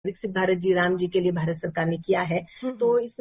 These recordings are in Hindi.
विकसित भारत जी राम जी के लिए भारत सरकार ने किया है। तो इस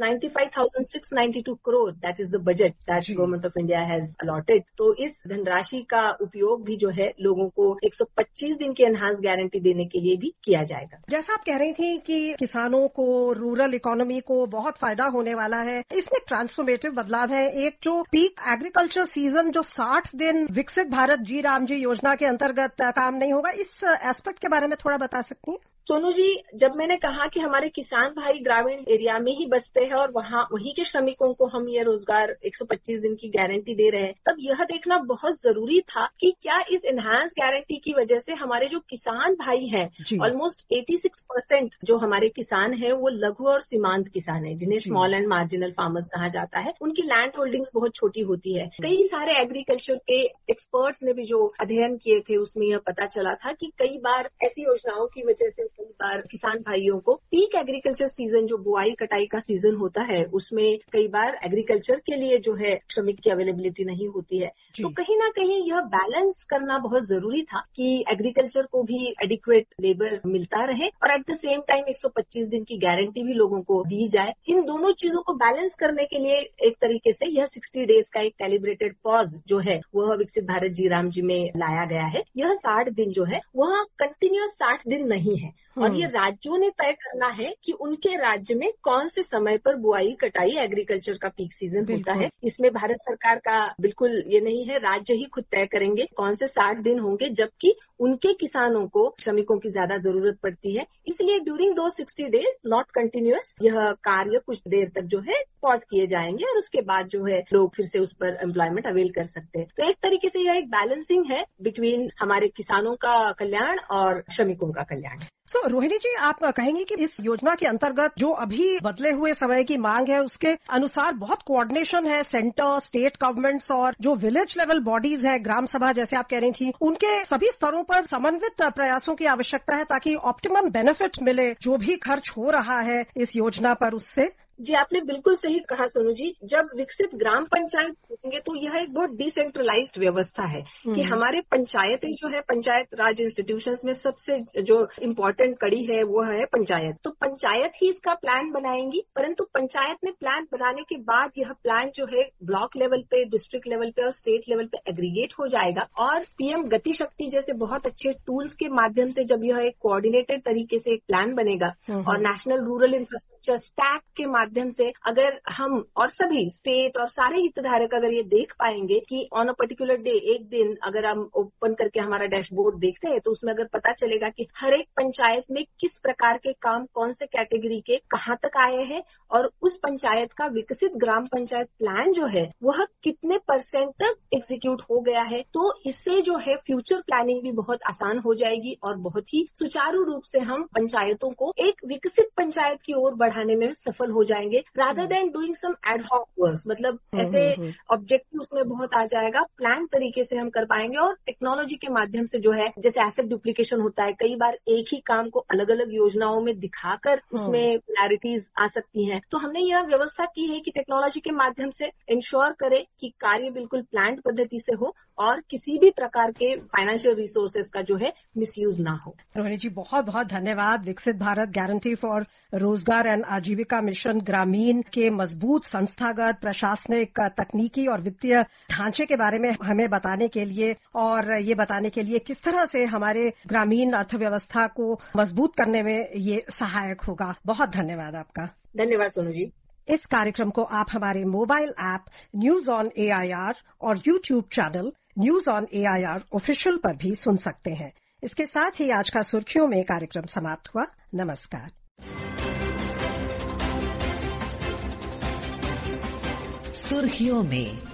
95,692 crore that is the budget that government of India has allotted. तो इस धनराशि का उपयोग भी जो है लोगों को 125 दिन की एनहांस गारंटी देने के लिए भी किया जाएगा। जैसा आप कह रही थी कि किसानों को, रूरल इकोनॉमी को बहुत फायदा होने वाला है, इसमें ट्रांसफॉर्मेटिव बदलाव है। एक जो पीक एग्रीकल्चर सीजन जो 60 दिन विकसित भारत जी राम जी योजना के अंतर्गत काम नहीं होगा, इस एस्पेक्ट के बारे में थोड़ा बता सकती हैं? सोनू जी, जब मैंने कहा कि हमारे किसान भाई ग्रामीण एरिया में ही बसते हैं और वहीं के श्रमिकों को हम ये रोजगार 125 दिन की गारंटी दे रहे हैं, तब यह देखना बहुत जरूरी था कि क्या इस एनहांस गारंटी की वजह से हमारे जो किसान भाई हैं, ऑलमोस्ट 86% जो हमारे किसान हैं वो लघु और सीमांत किसान हैं, जिन्हें स्मॉल एंड मार्जिनल फार्मर्स कहा जाता है। उनकी लैंड होल्डिंग्स बहुत छोटी होती है। कई सारे एग्रीकल्चर के एक्सपर्ट्स ने भी जो अध्ययन किए थे उसमें यह पता चला था कि कई बार ऐसी योजनाओं की वजह से कई बार किसान भाइयों को पीक एग्रीकल्चर सीजन जो बुआई कटाई का सीजन होता है उसमें कई बार एग्रीकल्चर के लिए जो है श्रमिक की अवेलेबिलिटी नहीं होती है। तो कहीं ना कहीं यह बैलेंस करना बहुत जरूरी था कि एग्रीकल्चर को भी एडिक्वेट लेबर मिलता रहे और एट द सेम टाइम 125 दिन की गारंटी भी लोगों को दी जाए। इन दोनों चीजों को बैलेंस करने के लिए एक तरीके से यह 60 डेज का एक कैलिब्रेटेड पॉज जो है वह विकसित भारत जी राम जी में लाया गया है। यह 60 दिन जो है वह कंटिन्यूअस 60 दिन नहीं है और ये राज्यों ने तय करना है कि उनके राज्य में कौन से समय पर बुआई कटाई एग्रीकल्चर का पीक सीजन होता है। इसमें भारत सरकार का बिल्कुल ये नहीं है, राज्य ही खुद तय करेंगे कौन से 60 दिन होंगे, जबकि उनके किसानों को श्रमिकों की ज्यादा जरूरत पड़ती है। इसलिए ड्यूरिंग दो 60 डेज नॉट कंटिन्यूअस यह कार्य कुछ देर तक जो है पॉज किए जाएंगे और उसके बाद जो है लोग फिर से उस पर एम्प्लॉयमेंट अवेल कर सकते हैं। तो एक तरीके से यह एक बैलेंसिंग है बिटवीन हमारे किसानों का कल्याण और श्रमिकों का कल्याण। रोहिणी जी, आप कहेंगे कि इस योजना के अंतर्गत जो अभी बदले हुए समय की मांग है उसके अनुसार बहुत कोऑर्डिनेशन है सेंटर, स्टेट गवर्नमेंट्स और जो विलेज लेवल बॉडीज है, ग्राम सभा जैसे आप कह रही थी, उनके सभी स्तरों पर समन्वित प्रयासों की आवश्यकता है ताकि ऑप्टिमम बेनिफिट मिले जो भी खर्च हो रहा है इस योजना पर उससे। जी, आपने बिल्कुल सही कहा सोनू जी। जब विकसित ग्राम पंचायत होंगे तो यह एक बहुत डिसेंट्रलाइज्ड व्यवस्था है कि हमारे पंचायतें जो है पंचायत राज इंस्टीट्यूशंस में सबसे जो इम्पोर्टेंट कड़ी है वो है पंचायत। तो पंचायत ही इसका प्लान बनाएंगी, परंतु पंचायत में प्लान बनाने के बाद यह प्लान जो है ब्लॉक लेवल पे, डिस्ट्रिक्ट लेवल पे और स्टेट लेवल पे एग्रीगेट हो जाएगा और पीएम गति शक्ति जैसे बहुत अच्छे टूल्स के माध्यम से जब यह एक कोऑर्डिनेटेड तरीके से एक प्लान बनेगा और नेशनल रूरल इंफ्रास्ट्रक्चर स्टैक के माध्यम से अगर हम और सभी स्टेट और सारे हितधारक अगर ये देख पाएंगे कि ऑन अ पर्टिकुलर डे, एक दिन अगर हम ओपन करके हमारा डैशबोर्ड देखते हैं तो उसमें अगर पता चलेगा कि हर एक पंचायत में किस प्रकार के काम कौन से कैटेगरी के कहाँ तक आए हैं और उस पंचायत का विकसित ग्राम पंचायत प्लान जो है वह कितने % तक एग्जीक्यूट हो गया है, तो इससे जो है फ्यूचर प्लानिंग भी बहुत आसान हो जाएगी और बहुत ही सुचारू रूप से हम पंचायतों को एक विकसित पंचायत की ओर बढ़ाने में सफल हो जाएंगे rather than doing some ad hoc work. मतलब ऐसे ऑब्जेक्टिव उसमें बहुत आ जाएगा, प्लान तरीके से हम कर पाएंगे और टेक्नोलॉजी के माध्यम से जो है जैसे एसेट डुप्लीकेशन होता है, कई बार एक ही काम को अलग अलग योजनाओं में दिखाकर उसमें क्लैरिटीज आ सकती हैं। तो हमने यह व्यवस्था की है कि टेक्नोलॉजी के माध्यम से इंश्योर करे कि कार्य बिल्कुल प्लान्ड पद्धति से हो और किसी भी प्रकार के फाइनेंशियल रिसोर्सेज का जो है मिसयूज ना हो। रोहिणी जी, बहुत बहुत धन्यवाद। विकसित भारत गारंटी फॉर रोजगार एंड आजीविका मिशन ग्रामीण के मजबूत संस्थागत, प्रशासनिक, तकनीकी और वित्तीय ढांचे के बारे में हमें बताने के लिए और ये बताने के लिए किस तरह से हमारे ग्रामीण अर्थव्यवस्था को मजबूत करने में ये सहायक होगा। बहुत धन्यवाद आपका। धन्यवाद सोनू जी। इस कार्यक्रम को आप हमारे mobile app news on AIR और YouTube channel news on AIR official पर भी सुन सकते हैं। इसके साथ ही आज का सुर्खियों में कार्यक्रम समाप्त हुआ। नमस्कार। सुर्खियों में